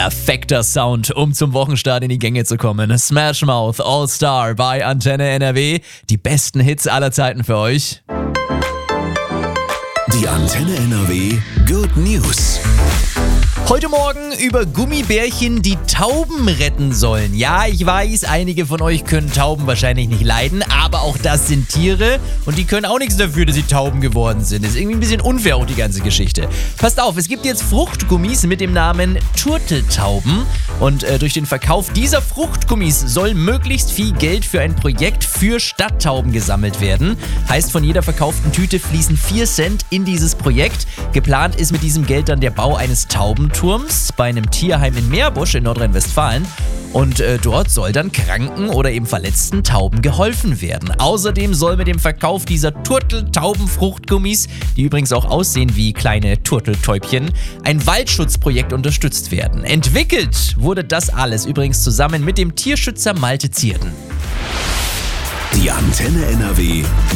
Perfekter Sound, um zum Wochenstart in die Gänge zu kommen. Smash Mouth All Star bei Antenne NRW. Die besten Hits aller Zeiten für euch. Die Antenne NRW Good News. Heute Morgen über Gummibärchen, die Tauben retten sollen. Ja, ich weiß, einige von euch können Tauben wahrscheinlich nicht leiden, aber auch das sind Tiere und die können auch nichts dafür, dass sie Tauben geworden sind. Ist irgendwie ein bisschen unfair auch die ganze Geschichte. Passt auf, es gibt jetzt Fruchtgummis mit dem Namen Turteltauben und durch den Verkauf dieser Fruchtgummis soll möglichst viel Geld für ein Projekt für Stadttauben gesammelt werden. Heißt, von jeder verkauften Tüte fließen 4 Cent in dieses Projekt. Geplant ist mit diesem Geld dann der Bau eines Taubenturms bei einem Tierheim in Meerbusch in Nordrhein-Westfalen. Und dort soll dann kranken oder eben verletzten Tauben geholfen werden. Außerdem soll mit dem Verkauf dieser Turteltaubenfruchtgummis, die übrigens auch aussehen wie kleine Turteltäubchen, ein Waldschutzprojekt unterstützt werden. Entwickelt wurde das alles übrigens zusammen mit dem Tierschützer Malte Zierden. Die Antenne NRW